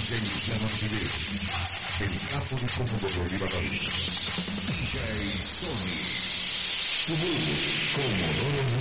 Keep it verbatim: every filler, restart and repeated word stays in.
D J Luciano Civil, el capo de Comodoro Rivadavia, D J Sony, Comodoro